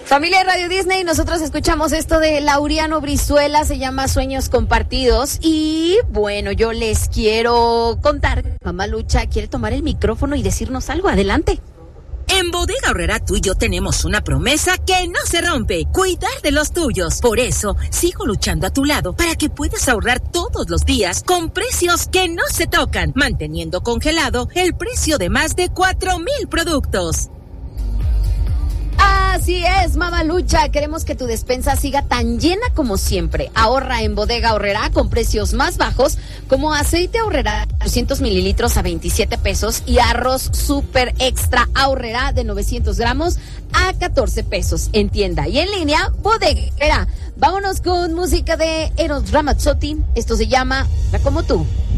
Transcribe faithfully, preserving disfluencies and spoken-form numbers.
Familia de Radio Disney, nosotros escuchamos esto de Laureano Brizuela, se llama Sueños Compartidos. Y bueno, yo les quiero contar, Mamá Lucha quiere tomar el micrófono y decirnos algo. Adelante. En Bodega Aurrerá tú y yo tenemos una promesa que no se rompe: cuidar de los tuyos. Por eso, sigo luchando a tu lado para que puedas ahorrar todos los días con precios que no se tocan, manteniendo congelado el precio de más de cuatro mil productos. Así es, Mamá Lucha, queremos que tu despensa siga tan llena como siempre. Ahorra en Bodega Aurrerá con precios más bajos, como aceite Aurrerá doscientos mililitros a veintisiete pesos y arroz super extra Aurrerá de novecientos gramos a catorce pesos en tienda y en línea Bodega Aurrerá. Vámonos con música de Eros Ramazzotti, esto se llama La Como Tú.